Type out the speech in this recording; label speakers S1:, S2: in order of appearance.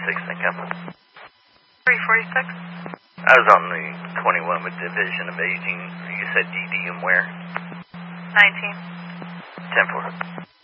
S1: income.
S2: 346.
S1: I was on the 21 with Division of Aging. You said DD and where?
S2: 19.
S1: 10-4.